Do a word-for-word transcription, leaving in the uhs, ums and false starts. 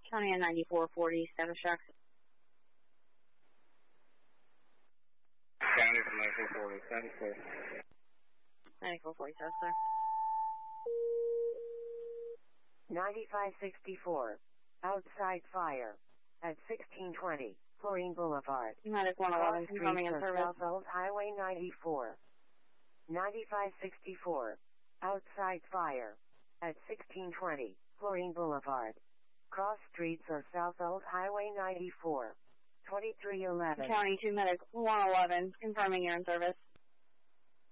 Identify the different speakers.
Speaker 1: County on ninety-four forty, status check.
Speaker 2: County from ninety-four forty, status clear.
Speaker 1: ninety-four forty, status clear.
Speaker 3: ninety-five sixty-four, outside fire, at sixteen twenty, Chlorine Boulevard.
Speaker 1: Medic one eleven, confirming in service.
Speaker 3: South Old Highway ninety-four. ninety-five sixty-four, outside fire, at sixteen twenty, Chlorine Boulevard. Cross streets of South Old Highway ninety-four. twenty-three eleven.
Speaker 1: County two, Medic one eleven, confirming you're in service.